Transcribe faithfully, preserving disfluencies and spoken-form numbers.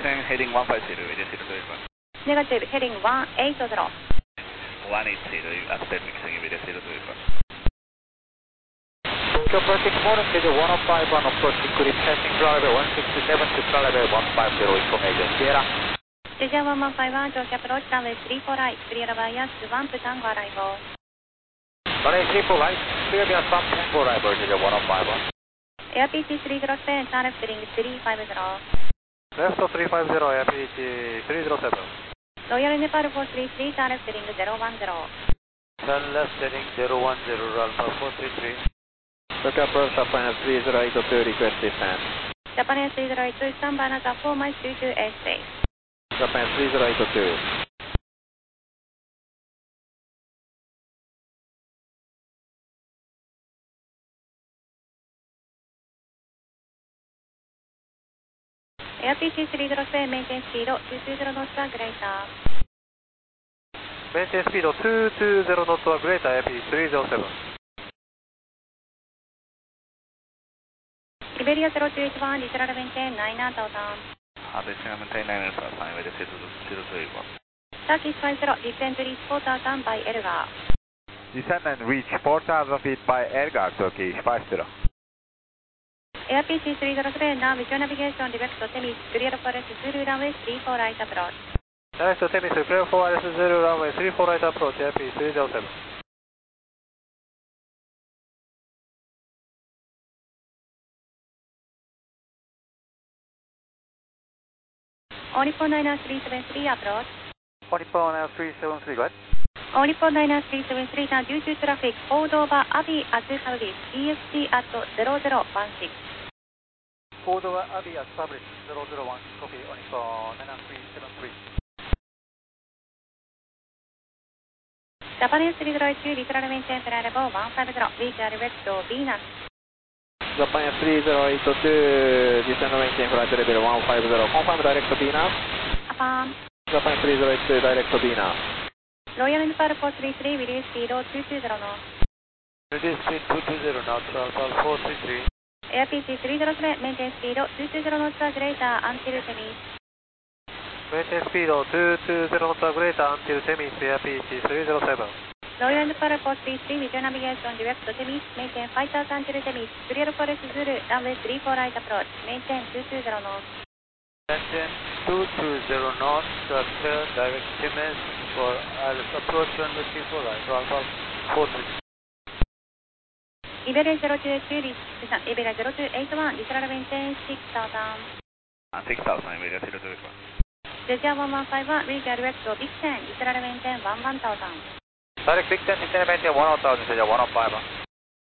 descend heading one five zero, it is zero to eight. Negative, heading one eight zero. one eight zero, after mixing, it is zero to eight. Tokyo Project Morning, schedule one oh five one, approaching Clip, passing driver one sixty-seven to level one five zero, information, Sierra. Sierra one one five one, George approach, runway three four right, clear bias, one to tango arrival. Runway three four right, clear bias, one tango arrival, Sierra one oh five one. Air P C three zero seven, turn left heading three five zero. Left three five zero, Air P C three zero seven. Royal Nepal four three three, turn left heading zero one zero. Turn left heading zero one zero, Alpha four three three. Look approach Japan three zero eight two, request descent. Japan three zero eight two, stand by another four miles due to airspace. Japan three zero eight two. Air P C three zero seven, maintain speed two two zero knots or greater. Maintain speed two two zero knots or greater, Air P C three zero seven. Iberia zero two eight one, Literal maintain nine out of town. Descend maintain nine out of town, it is zero to eight. Turkish five zero, descend to reach four thousand by Elgar. Descend and reach four thousand feet by Elgar, Turkish five zero. Air P C three zero seven, now visual navigation direct to Temis, clear for Zulu runway three four right approach. Direct to Temis, clear for Zulu runway three four right approach, Air P C three zero seven. Onipon niner three seven three approach. Onipon niner three seven three, go ahead. Onipon niner three seven three, now due to traffic, hold over Abbey Azu Saudi, E S T at zero zero one six. Hold over Abbey at Sabri zero zero one six, copy, Onipon niner three seven three. Japan three zero eight two, literal maintain level one five zero, reach direct to Venus. Japan three zero eight two, descend maintain flight level one five zero, confirm direct to Venus. Affirm. Japan three zero eight two, direct to Venus. Royal Nepal four three three, release speed two two zero knots. Release speed two two zero knots, Alpha four three three. Air P C three zero seven, maintain speed two two zero knots or greater until Temis. Maintain speed two two zero knots or greater until Temis, Air P C three zero seven. Royal Nepal four three three, visual navigation direct to Temis, maintain five thousand until Temis, clear for Zulu runway three four right approach, maintain two two zero knots. Maintain two two zero knots, clear direct Temis for approach runway three four right, Alpha four three. Iberia zero two eight two, Iberia zero two eight one, literal maintain six thousand. six thousand, Iberia zero to eight. Jeja one one five one, reach direct to Big Ten, literal maintain one one thousand. Direct Big Ten, literal maintain one thousand, Jeja one oh five one.